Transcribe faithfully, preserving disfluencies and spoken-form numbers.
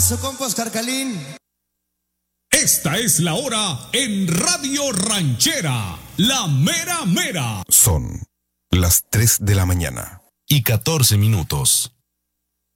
su compa Oscar Calín. Esta es la hora en Radio Ranchera, la mera mera. Son las tres de la mañana y catorce minutos.